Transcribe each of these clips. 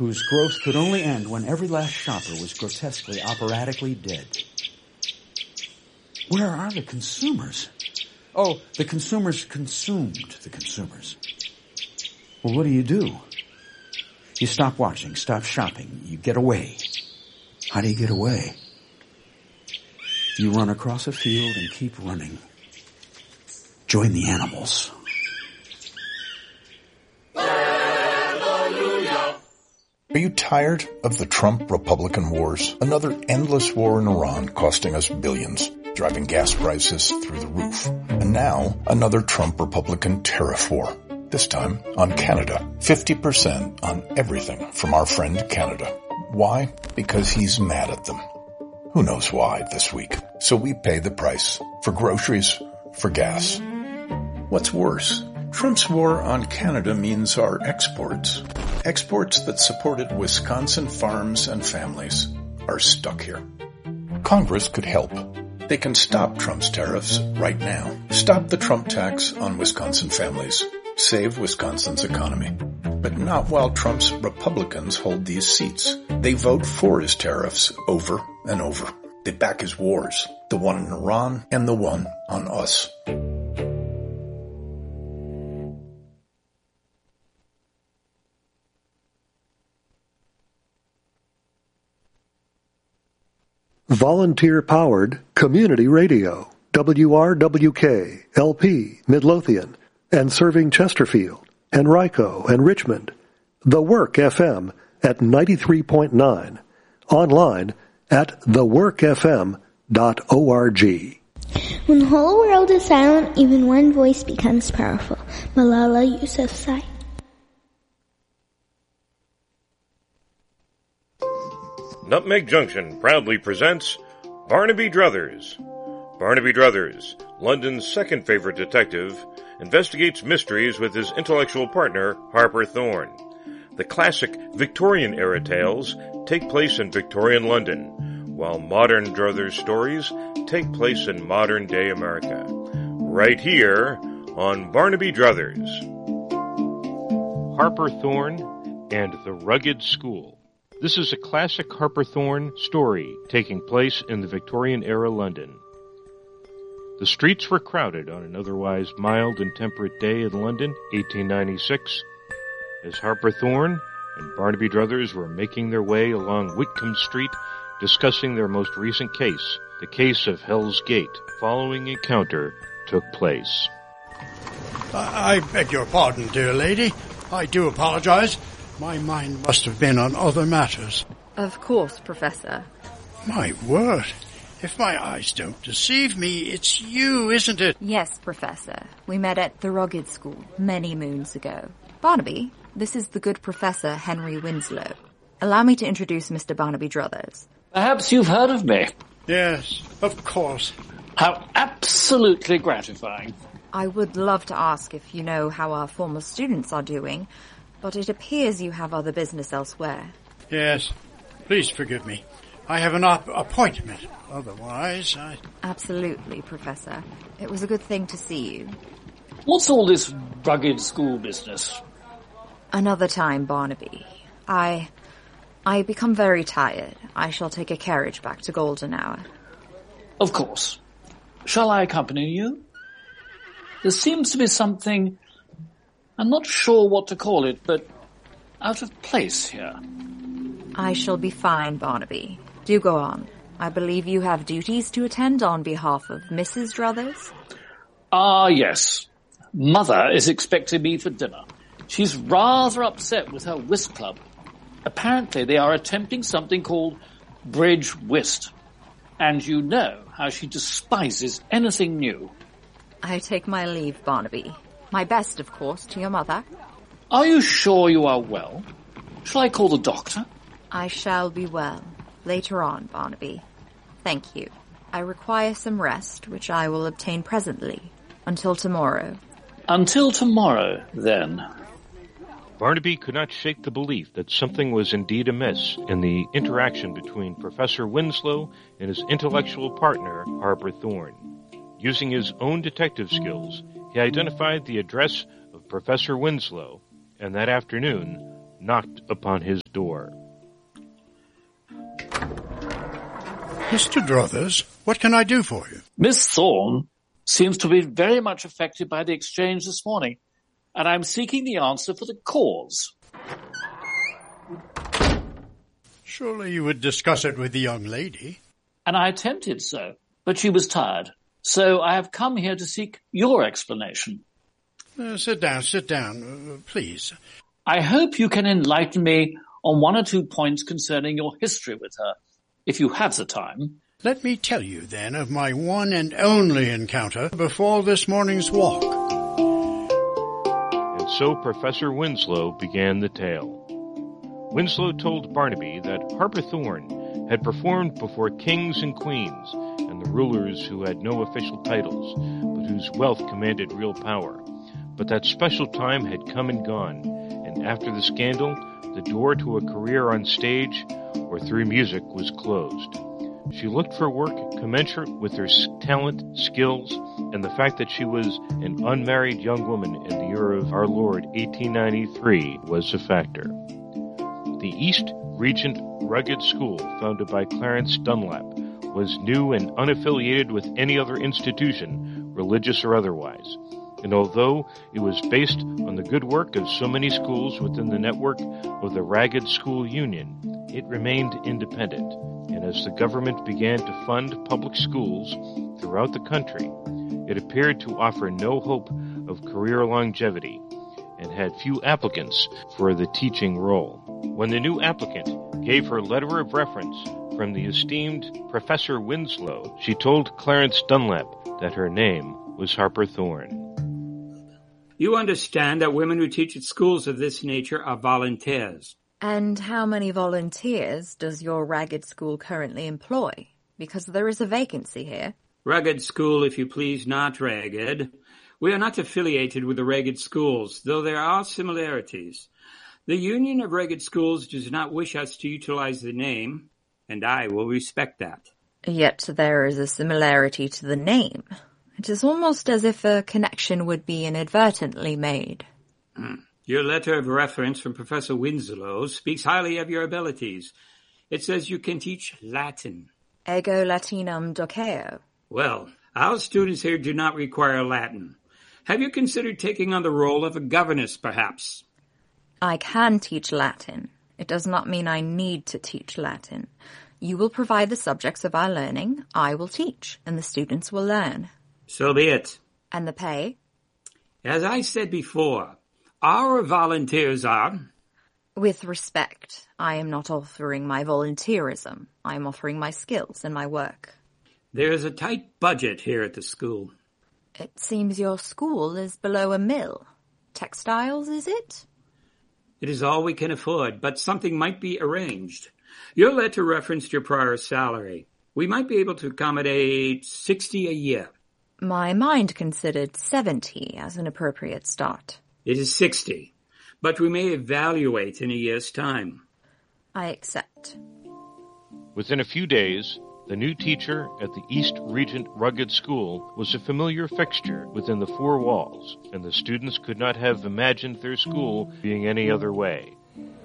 whose growth could only end when every last shopper was grotesquely, operatically dead. Where are the consumers? Oh, the consumers consumed the consumers. Well, what do? You stop watching, stop shopping, you get away. How do you get away? You run across a field and keep running. Join the animals. Are you tired of the Trump-Republican wars? Another endless war in Iran costing us billions, driving gas prices through the roof. And now, another Trump-Republican tariff war. This time on Canada. 50% on everything from our friend Canada. Why? Because he's mad at them. Who knows why this week? So we pay the price for groceries, for gas. What's worse? Trump's war on Canada means our exports. Exports that supported Wisconsin farms and families are stuck here. Congress could help. They can stop Trump's tariffs right now. Stop the Trump tax on Wisconsin families. Save Wisconsin's economy. But not while Trump's Republicans hold these seats. They vote for his tariffs over and over. They back his wars, the one in Iran and the one on us. Volunteer-powered community radio, WRWK, LP, Midlothian, and serving Chesterfield, Henrico, and Richmond. The Work FM at 93.9. Online at theworkfm.org. When the whole world is silent, even one voice becomes powerful. Malala Yousafzai. Nutmeg Junction proudly presents Barnaby Druthers. Barnaby Druthers, London's second favorite detective, investigates mysteries with his intellectual partner, Harper Thorne. The classic Victorian-era tales take place in Victorian London, while modern Druthers stories take place in modern-day America. Right here on Barnaby Druthers. Harper Thorne and the Rugged School. This is a classic Harper Thorne story taking place in the Victorian-era London. The streets were crowded on an otherwise mild and temperate day in London, 1896, as Harper Thorne and Barnaby Druthers were making their way along Whitcomb Street discussing their most recent case, the case of Hell's Gate. Following encounter took place. I beg your pardon, dear lady. I do apologize. My mind must have been on other matters. Of course, Professor. My word. If my eyes don't deceive me, it's you, isn't it? Yes, Professor. We met at the Rugged School many moons ago. Barnaby, this is the good Professor Henry Winslow. Allow me to introduce Mr. Barnaby Druthers. Perhaps you've heard of me. Yes, of course. How absolutely gratifying. I would love to ask if you know how our former students are doing, but it appears you have other business elsewhere. Yes. Please forgive me. I have an appointment. Otherwise, I... Absolutely, Professor. It was a good thing to see you. What's all this Rugged School business? Another time, Barnaby. I become very tired. I shall take a carriage back to Golden Hour. Of course. Shall I accompany you? There seems to be something, I'm not sure what to call it, but out of place here. I shall be fine, Barnaby. Do go on. I believe you have duties to attend on behalf of Mrs. Druthers? Ah, yes. Mother is expecting me for dinner. She's rather upset with her whist club. Apparently they are attempting something called bridge whist. And you know how she despises anything new. I take my leave, Barnaby. My best, of course, to your mother. Are you sure you are well? Shall I call the doctor? I shall be well. Later on, Barnaby. Thank you. I require some rest, which I will obtain presently. Until tomorrow. Until tomorrow, then. Barnaby could not shake the belief that something was indeed amiss in the interaction between Professor Winslow and his intellectual partner, Harper Thorne. Using his own detective skills, he identified the address of Professor Winslow, and that afternoon knocked upon his door. Mr. Druthers, what can I do for you? Miss Thorne seems to be very much affected by the exchange this morning, and I'm seeking the answer for the cause. Surely you would discuss it with the young lady. And I attempted so, but she was tired. So I have come here to seek your explanation. Sit down, please. I hope you can enlighten me on one or two points concerning your history with her, if you have the time. Let me tell you, then, of my one and only encounter before this morning's walk. And so Professor Winslow began the tale. Winslow told Barnaby that Harper Thorne had performed before kings and queens and the rulers who had no official titles, but whose wealth commanded real power. But that special time had come and gone, and after the scandal, the door to a career on stage or through music was closed. She looked for work commensurate with her talent, skills, and the fact that she was an unmarried young woman in the year of our Lord 1893 was a factor. The East Regent Rugged School, founded by Clarence Dunlap, was new and unaffiliated with any other institution, religious or otherwise. And although it was based on the good work of so many schools within the network of the Ragged School Union, it remained independent. And as the government began to fund public schools throughout the country, it appeared to offer no hope of career longevity and had few applicants for the teaching role. When the new applicant gave her letter of reference from the esteemed Professor Winslow, she told Clarence Dunlap that her name was Harper Thorne. You understand that women who teach at schools of this nature are volunteers. And how many volunteers does your Ragged School currently employ? Because there is a vacancy here. Rugged School, if you please, not ragged. We are not affiliated with the Ragged Schools, though there are similarities. The Union of Ragged Schools does not wish us to utilize the name, and I will respect that. Yet there is a similarity to the name. It is almost as if a connection would be inadvertently made. Your letter of reference from Professor Winslow speaks highly of your abilities. It says you can teach Latin. Ego Latinum doceo. Well, our students here do not require Latin. Have you considered taking on the role of a governess, perhaps? I can teach Latin. It does not mean I need to teach Latin. You will provide the subjects of our learning, I will teach, and the students will learn. So be it. And the pay? As I said before, our volunteers are... With respect, I am not offering my volunteerism. I am offering my skills and my work. There is a tight budget here at the school. It seems your school is below a mill. Textiles, is it? It is all we can afford, but something might be arranged. Your letter referenced your prior salary. We might be able to accommodate $60 a year. My mind considered 70 as an appropriate start. It is 60, but we may evaluate in a year's time. I accept. Within a few days, the new teacher at the East Regent Rugged School was a familiar fixture within the four walls, and the students could not have imagined their school being any other way.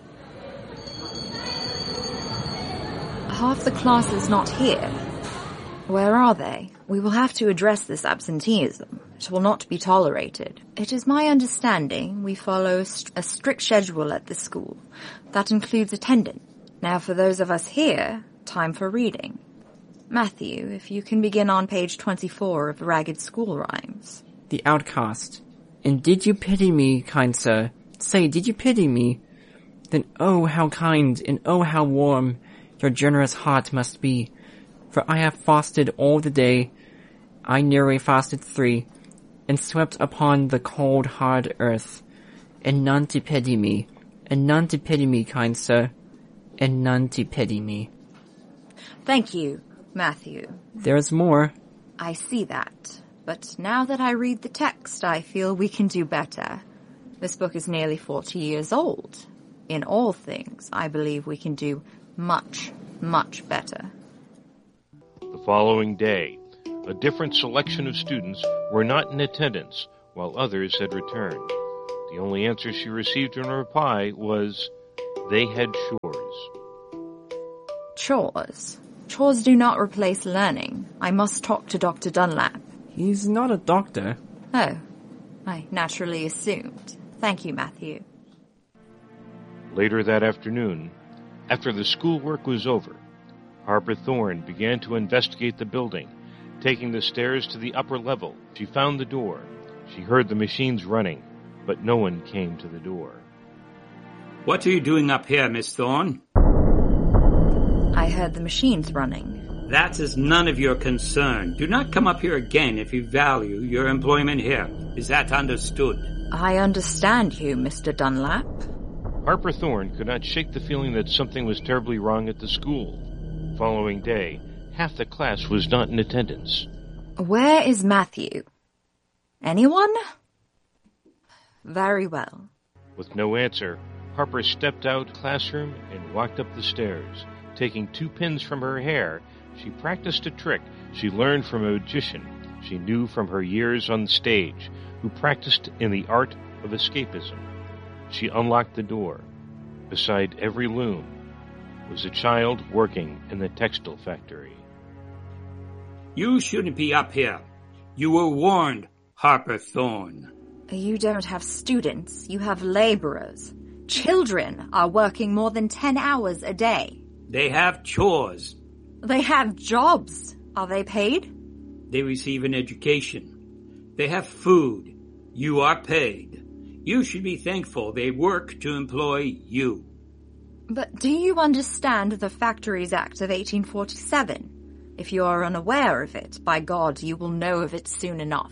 Half the class is not here. Where are they? We will have to address this absenteeism. It will not be tolerated. It is my understanding we follow a strict schedule at this school. That includes attendance. Now for those of us here, time for reading. Matthew, if you can begin on page 24 of Ragged School Rhymes. The Outcast. And did you pity me, kind sir? Say, did you pity me? Then oh how kind, and oh how warm your generous heart must be. For I have fasted all the day, I nearly fasted 3, and swept upon the cold hard earth, and none to pity me, kind sir, and none to pity me. Thank you, Matthew. There's more. I see that, but now that I read the text, I feel we can do better. This book is nearly 40 years old. In all things, I believe we can do much, much better. The following day, a different selection of students were not in attendance, while others had returned. The only answer she received in reply was, They had chores. Chores? Chores do not replace learning. I must talk to Dr. Dunlap. He's not a doctor. Oh, I naturally assumed. Thank you, Matthew. Later that afternoon, after the schoolwork was over, Harper Thorne began to investigate the building. Taking the stairs to the upper level, she found the door. She heard the machines running, but no one came to the door. What are you doing up here, Miss Thorne? I heard the machines running. That is none of your concern. Do not come up here again if you value your employment here. Is that understood? I understand you, Mr. Dunlap. Harper Thorne could not shake the feeling that something was terribly wrong at the school. Following day, half the class was not in attendance. Where is Matthew? Anyone? Very well. With no answer, Harper stepped out of the classroom and walked up the stairs. Taking 2 pins from her hair, she practiced a trick she learned from a magician she knew from her years on the stage, who practiced in the art of escapism. She unlocked the door. Beside every loom was a child working in the textile factory. You shouldn't be up here. You were warned, Harper Thorne. You don't have students. You have laborers. Children are working more than 10 hours a day. They have chores. They have jobs. Are they paid? They receive an education. They have food. You are paid. You should be thankful they work to employ you. But do you understand the Factories Act of 1847? If you are unaware of it, by God, you will know of it soon enough.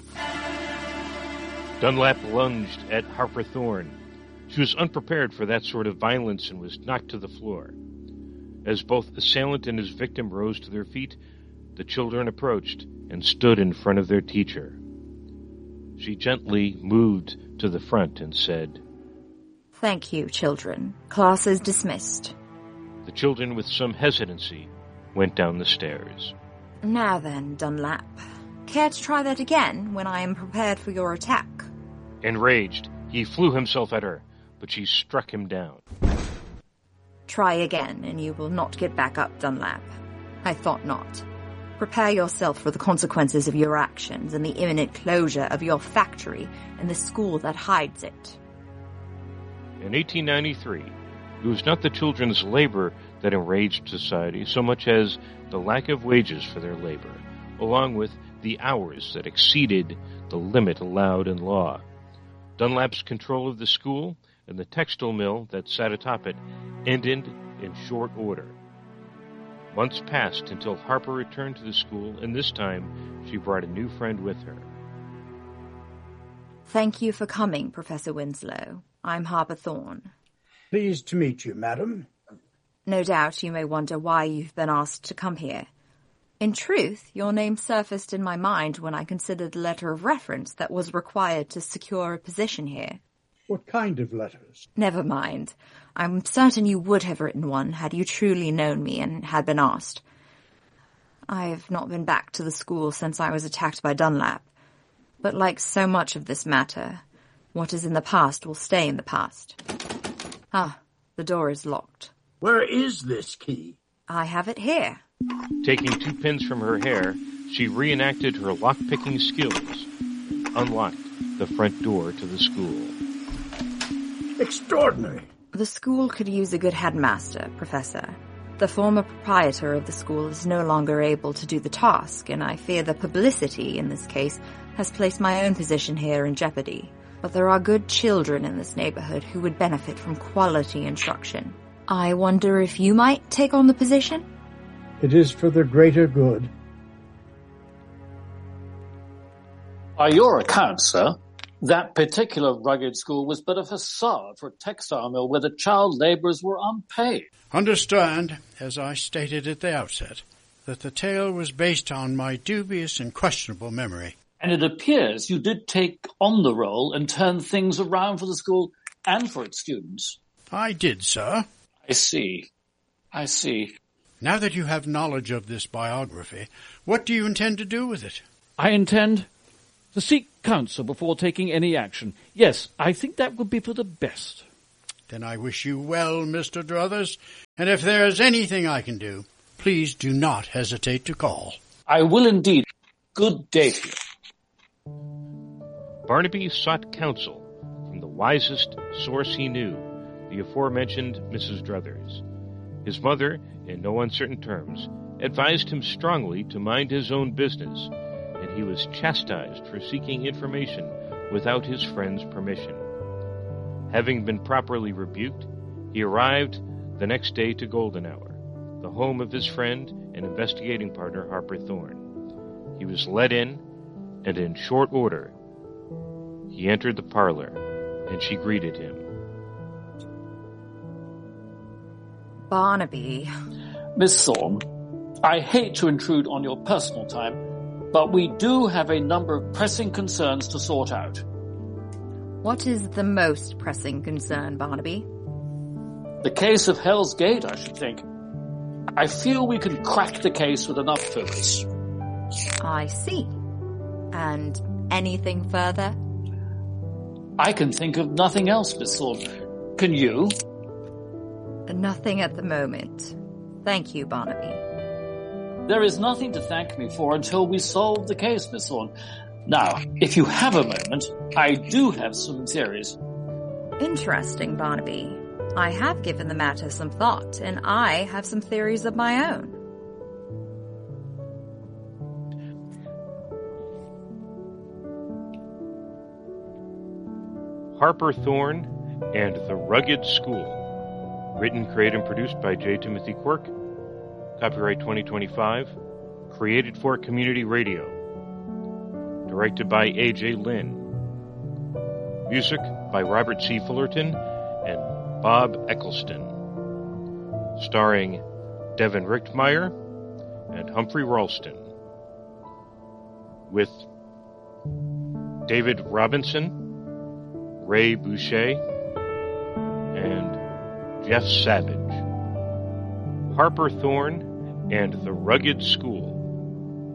Dunlap lunged at Harper Thorne. She was unprepared for that sort of violence and was knocked to the floor. As both assailant and his victim rose to their feet, the children approached and stood in front of their teacher. She gently moved to the front and said, Thank you, children. Class is dismissed. The children, with some hesitancy, went down the stairs. Now then, Dunlap. Care to try that again when I am prepared for your attack? Enraged, he flew himself at her, but she struck him down. Try again, and you will not get back up, Dunlap. I thought not. Prepare yourself for the consequences of your actions and the imminent closure of your factory and the school that hides it. In 1893, it was not the children's labor that enraged society so much as the lack of wages for their labor, along with the hours that exceeded the limit allowed in law. Dunlap's control of the school and the textile mill that sat atop it ended in short order. Months passed until Harper returned to the school, and this time she brought a new friend with her. Thank you for coming, Professor Winslow. I'm Harper Thorne. Pleased to meet you, madam. No doubt you may wonder why you've been asked to come here. In truth, your name surfaced in my mind when I considered the letter of reference that was required to secure a position here. What kind of letters? Never mind. I'm certain you would have written one had you truly known me and had been asked. I have not been back to the school since I was attacked by Dunlap. But like so much of this matter, what is in the past will stay in the past. Ah, the door is locked. Where is this key? I have it here. Taking 2 pins from her hair, she reenacted her lock-picking skills and unlocked the front door to the school. Extraordinary. The school could use a good headmaster, Professor. The former proprietor of the school is no longer able to do the task, and I fear the publicity in this case has placed my own position here in jeopardy. But there are good children in this neighborhood who would benefit from quality instruction. I wonder if you might take on the position? It is for the greater good. By your account, sir, that particular rugged school was but a facade for a textile mill where the child laborers were unpaid. Understand, as I stated at the outset, that the tale was based on my dubious and questionable memory. And it appears you did take on the role and turn things around for the school and for its students. I did, sir. I see. Now that you have knowledge of this biography, what do you intend to do with it? I intend to seek counsel before taking any action. Yes, I think that would be for the best. Then I wish you well, Mr. Druthers, and if there is anything I can do, please do not hesitate to call. I will indeed. Good day to you. Barnaby sought counsel from the wisest source he knew, the aforementioned Mrs. Druthers. His mother, in no uncertain terms, advised him strongly to mind his own business, and he was chastised for seeking information without his friend's permission. Having been properly rebuked, he arrived the next day to Golden Hour, the home of his friend and investigating partner Harper Thorne. He was let in, and in short order, he entered the parlor, and she greeted him. Barnaby. Miss Thorne, I hate to intrude on your personal time, but we do have a number of pressing concerns to sort out. What is the most pressing concern, Barnaby? The case of Hell's Gate, I should think. I feel we can crack the case with enough focus. I see. And anything further? I can think of nothing else, Miss Thorne. Can you? Nothing at the moment. Thank you, Barnaby. There is nothing to thank me for until we solve the case, Miss Thorne. Now, if you have a moment, I do have some theories. Interesting, Barnaby. I have given the matter some thought, and I have some theories of my own. Harper Thorne and the Rugged School. Written, created, and produced by J. Timothy Quirk. Copyright 2025. Created for Community Radio. Directed by A.J. Lynn. Music by Robert C. Fullerton and Bob Eccleston. Starring Devin Richtmeyer and Humphrey Ralston. With David Robinson, Ray Boucher, and Jeff Savage. Harper Thorne and the Rugged School.